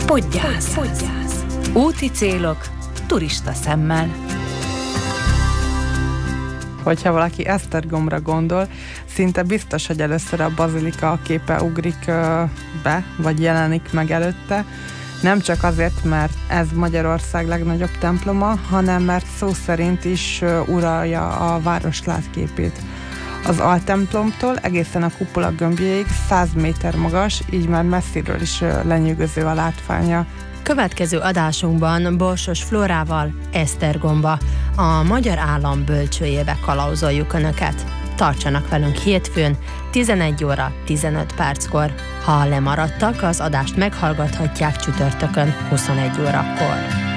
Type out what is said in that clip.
Podgyász. Úti célok turista szemmel. Hogyha valaki Esztergomra gondol, szinte biztos, hogy először a bazilika képe ugrik be, vagy jelenik meg előtte. Nem csak azért, mert ez Magyarország legnagyobb temploma, hanem mert szó szerint is uralja a város látképét. Az altemplomtól egészen a kupola gömbjéig 100 méter magas, így már messziről is lenyűgöző a látványa. Következő adásunkban Borsos Flórával Esztergomba, a Magyar Állam bölcsőjébe kalauzoljuk Önöket. Tartsanak velünk hétfőn, 11 óra 15 perckor. Ha lemaradtak, az adást meghallgathatják csütörtökön 21 órakor.